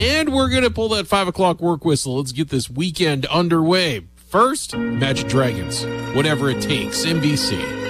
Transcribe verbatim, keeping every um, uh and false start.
And we're going to pull that five o'clock work whistle. Let's get this weekend underway. First, Imagine Dragons, Whatever It Takes, N B C.